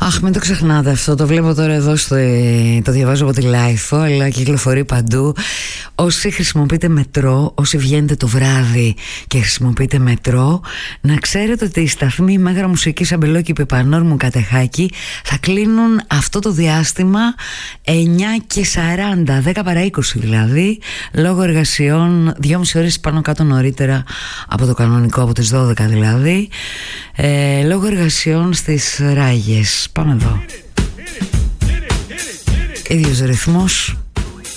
Αχ, μην το ξεχνάτε αυτό. Το βλέπω τώρα εδώ το διαβάζω από τη Λάιφο, αλλά κυκλοφορεί παντού. Όσοι χρησιμοποιείτε μετρό, όσοι βγαίνετε το βράδυ και χρησιμοποιείτε μετρό, να ξέρετε ότι οι σταθμοί Μέγαρα Μουσικής Αμπελόκηπη Πανόρμου Κατεχάκη θα κλείνουν αυτό το διάστημα 9:40, 10 παρά 20 δηλαδή, λόγω εργασιών, 2,5 ώρες πάνω κάτω νωρίτερα από το κανονικό, από τις 12 δηλαδή, λόγω εργασιών στις Ράγες. Πάμε εδώ. Ίδιος ρυθμός,